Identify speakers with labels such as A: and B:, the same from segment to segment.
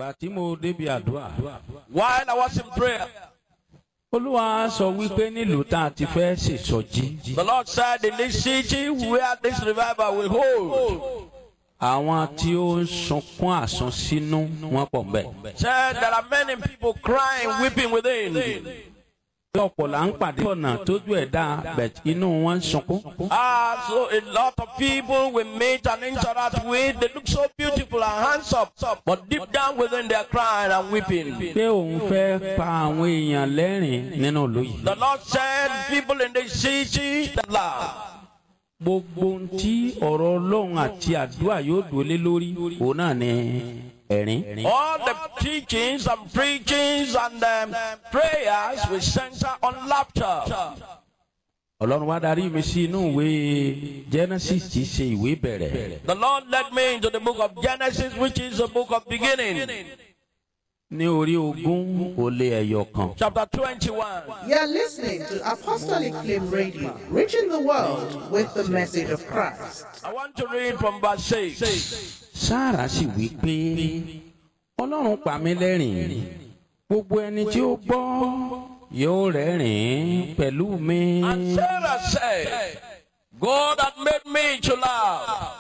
A: While I was in prayer,
B: Olúwa sọ wípé nílùú tá a ti fẹ́ ṣèsọjí.
A: the Lord said, in this city where this revival will hold,
B: Àwọn tí ó ń sunkún àsunsínú wọ́n pọ̀ ńbẹ̀.
A: said there are many people crying, weeping within.
B: Ọ̀pọ̀ là ń pàdé ọ̀nà tójú ẹ̀ dá bẹ̀t inú wọn ń sunkún.
A: So a lot of people we meet and interact with, they look so beautiful and handsome, but deep down within they are crying and weeping.
B: Pé òun fẹ́ pa àwọn èèyàn lẹ́rìn nínú ìlú yìí.
A: The Lord said, people in this city that laugh.
B: Gbogbo ohun tí ọ̀rọ̀ Ọlọ́run àti àdúrà yóò dúró lórí òun náà ni ẹ̀rín.
A: All the teachings and preachings and prayers will center on laughter.
B: Ọlọ́run wá darí mi sí inú ìwé Genesis tí í ṣe ìwé bẹ̀rẹ̀.
A: The Lord led me into the book of Genesis, which is the book of beginning.
B: Ní orí 20:1.
A: Chapter 21.
C: You're listening to Apostolic Flame Radio, reaching the world with the message of Christ.
A: I want to read from verse 6.
B: Sáárà sì wí pé Ọlọ́run pa mí lẹ́rìn, gbogbo ẹni tí ó gbọ́ yóò rẹ́rìn pẹ̀lú mi.
A: And Sarah said, God had made me to laugh,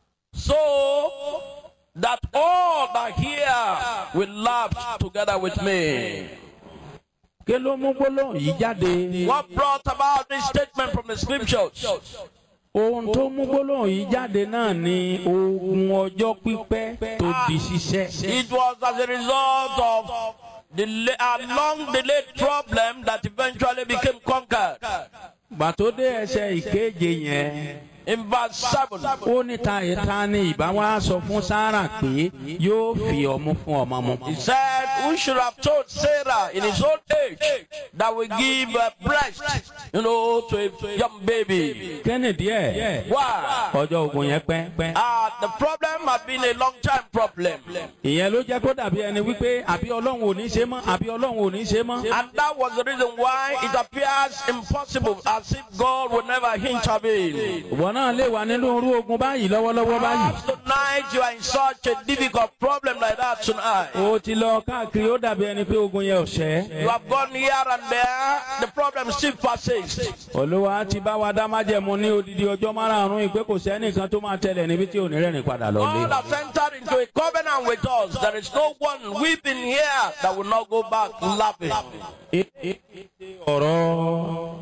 A: so that all that hear will laugh together with me.
B: Kí ló mú gbólóhùn yìí jáde?
A: What brought about this statement from the scriptures?
B: Ohun tó mú gbólóhùn yìí jáde náà ni ogun ọjọ́ pípẹ́ tó di ṣíṣẹ́.
A: It was as a result of a long delayed problem that eventually became conquered.
B: Gbà tó dé ẹsẹ̀ ìkeje yẹn.
A: In verse 7,
B: Ó ní ta ni ìbá wá sọ fún Sáárà pé yóò fi ọmú fún ọmọ mu.
A: he said, who should have told Sarah in his old age that we give breast, to a young baby?
B: Kẹ́nìdí ẹ̀.
A: Why?
B: Ọjọ́ ogun yẹn pẹ́.
A: The problem had been a long time problem.
B: Ìyẹn ló jẹ́ kó dàbí ẹni wípé àbí Ọlọ́run ò ní ṣe mọ́, àbí Ọlọ́run ò ní ṣe mọ́.
A: And that was the reason why it appears impossible, as if God would never intervene.
B: Ìwọ náà lè wà nínú orú ogun báyìí lọ́wọ́lọ́wọ́ báyìí.
A: Perhaps tonight you are in such a difficult problem like that tonight.
B: O ti lọ káàkiri ó dàbí ẹni pé ogun yẹn ò ṣẹ́.
A: You have gone here and there, the problem still persists.
B: Olúwa ti bá wa dá májẹ̀mú ní odidi ọjọ́ márààrún ìpé kò sẹ́nìkan tó máa tẹ̀lé níbi tí ò ní rẹ́rìn padà lọ lé.
A: God has entered into a covenant with us. There is no one weeping here that will not go back laughing.
B: Ọ̀rọ̀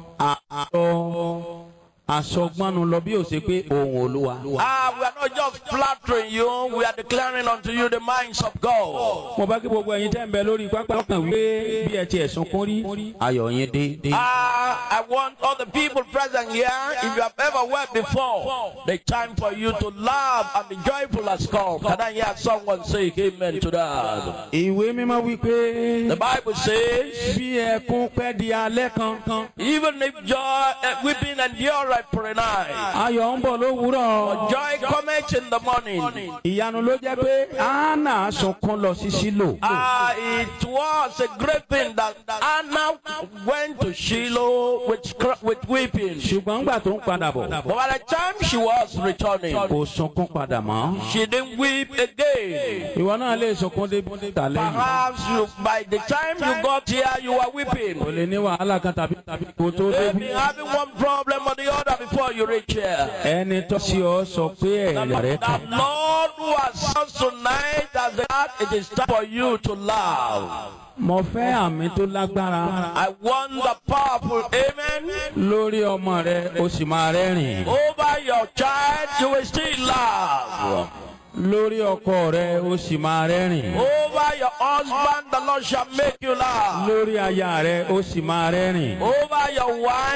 B: àsọgbọ́nu lọ bí ó ṣe pé ohùn Olúwa.
A: We are not just flattering you, we are declaring unto you the minds of God.
B: Mo bá kí gbogbo ẹ̀yin tẹ́ ń bẹ lórí pápá ọkàn wípé bí ẹ ti ẹ̀sùn kún rí ayọ̀ yín dé.
A: I want all the people present here, if you have ever wept before, the time for you to laugh and be joyful has come. Can I hear someone say amen to that?
B: Ìwé mímọ́ wípé
A: The Bible says,
B: bí ẹkún pẹ́ di alẹ́ kan.
A: even if joy, weeping endure for a night,
B: Ayọ̀ ń bọ̀ lówùúrọ̀.
A: joy cometh in the morning.
B: Ìyanu ló jẹ́ pé Hánà sunkún lọ sí Ṣílò.
A: It was a great thing that Anna went to Shiloh with weeping.
B: Ṣùgbọ́n gbà tó ń padà bọ̀.
A: But by the time she was returning,
B: Kò sunkún padà mọ́.
A: she didn't weep again.
B: Ìwọ náà lè sunkún dé tà lẹ́yìn.
A: Perhaps by the time you got here, you were weeping.
B: Kò lè ní wàhálà kan tàbí kò tó dé.
A: Maybe having one problem or the other before you reach here.
B: Ẹni tó sí ọ sọ pé ẹ̀rẹ̀ rẹ̀
A: The
B: kàn.
A: Lord who has us tonight has that it is time for you to laugh.
B: Mo fẹ́ àmì tó lágbára.
A: I want the powerful amen.
B: Lórí ọmọ rẹ, o sì máa rẹ́rìn.
A: Over your child, you will still laugh.
B: Lórí ọkọ rẹ, o sì máa rẹ́rìn.
A: Over your husband, the Lord shall make you laugh.
B: Lórí aya rẹ, o sì máa rẹ́rìn.
A: Over your wife,